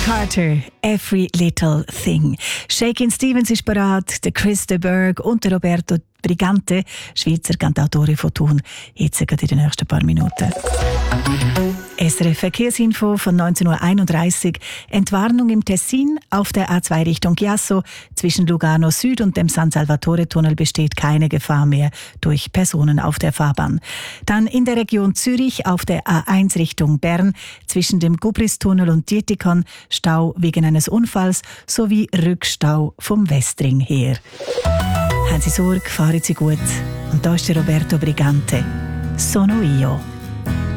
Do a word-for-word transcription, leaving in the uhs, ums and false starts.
Carter, Every Little Thing. Shakin' Stevens ist bereit, der Chris de Burgh und der Roberto Brigante, Schweizer Cantautori von Thun, jetzt in den nächsten paar Minuten. S R F Verkehrsinfo von neunzehn Uhr einunddreißig. Entwarnung im Tessin auf der A zwei Richtung Chiasso. Zwischen Lugano Süd und dem San Salvatore-Tunnel besteht keine Gefahr mehr durch Personen auf der Fahrbahn. Dann in der Region Zürich auf der A eins Richtung Bern. Zwischen dem Gubris-Tunnel und Dietikon Stau wegen eines Unfalls sowie Rückstau vom Westring her. Haben Sie Sorge, fahren Sie gut. Und da ist der Roberto Brigante. Sono io.